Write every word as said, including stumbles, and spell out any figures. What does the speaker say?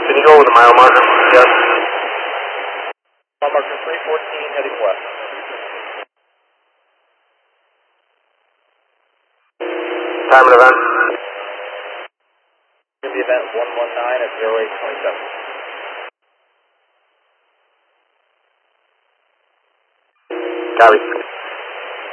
Can you go with a mile marker? Yes. Mile marker three fourteen heading west. Time of event? The event one one nine at zero eight twenty-seven. Copy.